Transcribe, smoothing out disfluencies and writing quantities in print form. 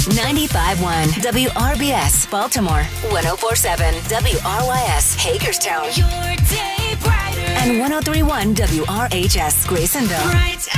95.1 WRBS, Baltimore. 104.7 WRYS, Hagerstown. Your day brighter. And 103.1 WRHS, Graysonville. Bright